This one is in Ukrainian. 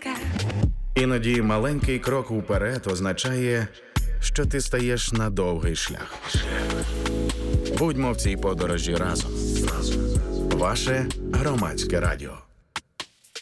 музика. Іноді маленький крок уперед означає, що ти стаєш на довгий шлях. Будьмо в цій подорожі разом. Ваше громадське радіо.